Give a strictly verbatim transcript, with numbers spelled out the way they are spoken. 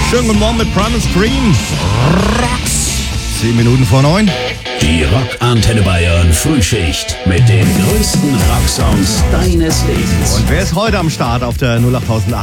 Schönen guten Morgen mit Primal Scream. Rocks. Zehn Minuten vor neun. Die Rock-Antenne Bayern Frühschicht mit den größten Rocksongs deines Lebens. Und wer ist heute am Start auf der null acht